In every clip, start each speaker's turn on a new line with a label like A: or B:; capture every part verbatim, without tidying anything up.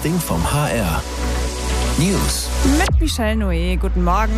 A: Ding vom H R. News.
B: Mit Michelle Noé. Guten Morgen.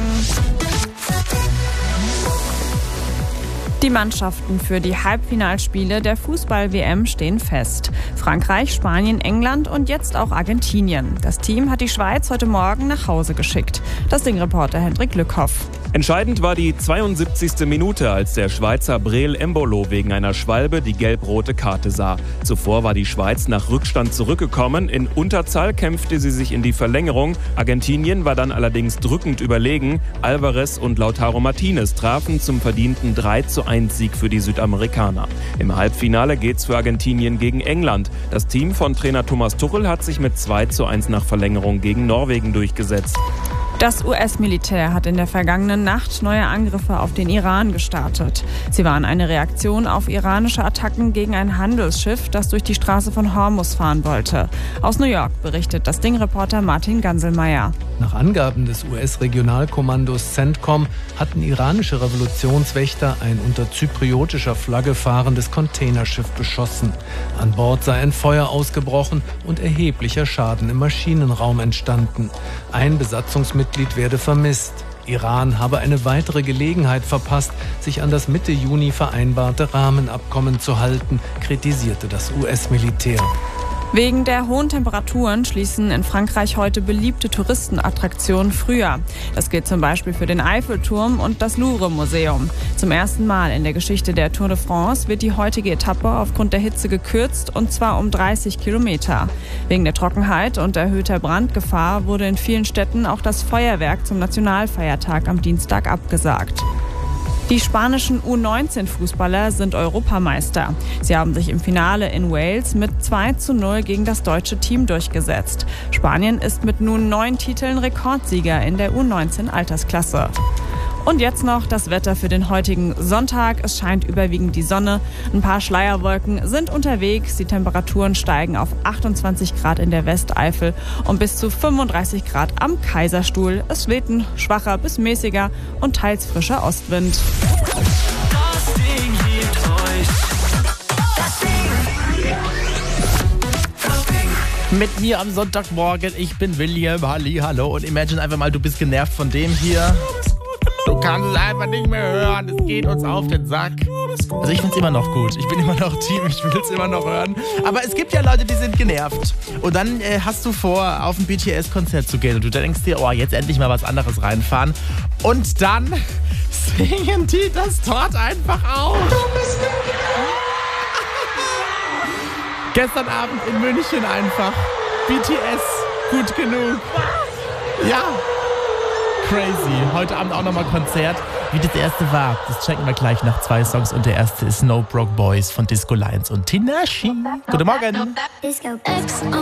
B: Die Mannschaften für die Halbfinalspiele der Fußball-W M stehen fest. Frankreich, Spanien, England und jetzt auch Argentinien. Das Team hat die Schweiz heute Morgen nach Hause geschickt. Das Ding-Reporter Hendrik Lückhoff.
C: Entscheidend war die zweiundsiebzigste Minute, als der Schweizer Breel Embolo wegen einer Schwalbe die gelb-rote Karte sah. Zuvor war die Schweiz nach Rückstand zurückgekommen. In Unterzahl kämpfte sie sich in die Verlängerung. Argentinien war dann allerdings drückend überlegen. Alvarez und Lautaro Martinez trafen zum verdienten drei zu eins Sieg für die Südamerikaner. Im Halbfinale geht's für Argentinien gegen England. Das Team von Trainer Thomas Tuchel hat sich mit zwei zu eins nach Verlängerung gegen Norwegen durchgesetzt.
B: Das U S-Militär hat in der vergangenen Nacht neue Angriffe auf den Iran gestartet. Sie waren eine Reaktion auf iranische Attacken gegen ein Handelsschiff, das durch die Straße von Hormuz fahren wollte. Aus New York berichtet das Ding-Reporter Martin Ganselmeier.
D: Nach Angaben des U S-Regionalkommandos CENTCOM hatten iranische Revolutionswächter ein unter zypriotischer Flagge fahrendes Containerschiff beschossen. An Bord sei ein Feuer ausgebrochen und erheblicher Schaden im Maschinenraum entstanden. Ein Besatzungsmitglied werde vermisst. Iran habe eine weitere Gelegenheit verpasst, sich an das Mitte Juni vereinbarte Rahmenabkommen zu halten, kritisierte das U S-Militär.
B: Wegen der hohen Temperaturen schließen in Frankreich heute beliebte Touristenattraktionen früher. Das gilt zum Beispiel für den Eiffelturm und das Louvre-Museum. Zum ersten Mal in der Geschichte der Tour de France wird die heutige Etappe aufgrund der Hitze gekürzt, und zwar um dreißig Kilometer. Wegen der Trockenheit und erhöhter Brandgefahr wurde in vielen Städten auch das Feuerwerk zum Nationalfeiertag am Dienstag abgesagt. Die spanischen U neunzehn Fußballer sind Europameister. Sie haben sich im Finale in Wales mit zwei zu null gegen das deutsche Team durchgesetzt. Spanien ist mit nun neun Titeln Rekordsieger in der U neunzehn Altersklasse. Und jetzt noch das Wetter für den heutigen Sonntag. Es scheint überwiegend die Sonne. Ein paar Schleierwolken sind unterwegs. Die Temperaturen steigen auf achtundzwanzig Grad in der Westeifel und bis zu fünfunddreißig Grad am Kaiserstuhl. Es weht ein schwacher bis mäßiger und teils frischer Ostwind.
A: Das Ding liebt euch. Das Ding. Das Ding.
E: Mit mir am Sonntagmorgen, ich bin William, halli, hallo, und imagine einfach mal, du bist genervt von dem hier. Du kannst es einfach nicht mehr hören, es geht uns auf den Sack. Also ich find's immer noch gut, ich bin immer noch Team, ich will's immer noch hören. Aber es gibt ja Leute, die sind genervt. Und dann äh, hast du vor, auf ein B T S-Konzert zu gehen und du denkst dir, oh, jetzt endlich mal was anderes reinfahren. Und dann singen die das dort einfach auf. Gestern Abend in München einfach. B T S, gut genug. Ja. Crazy. Heute Abend auch nochmal Konzert. Wie das erste war, das checken wir gleich nach zwei Songs. Und der erste ist No Broke Boys von Disco Lions und Tinashe. Guten Morgen.